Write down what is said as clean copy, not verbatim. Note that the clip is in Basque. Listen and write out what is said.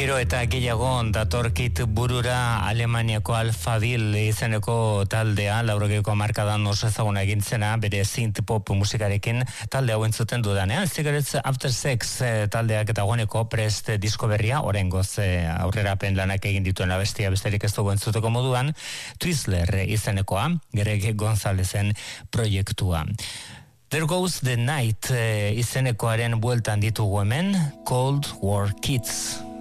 Gero eta gehiago datorkit burura Alemaniako Alphaville izeneko taldea, 80ko hamarkadan oso ezaguna egin zena, bere synth pop musikarekin talde hau entzuten dudanean. Cigarettes After Sex taldeak eta goneko prest disko berria, oraingoz aurrerapen lanak egin dituen abestia besterik ez dugu entzuteko moduan, Twizzler izenekoa, Greg Gonzalezen proiektua. There Goes the Night izenekoaren bueltan ditugu hemen, Cold War Kids.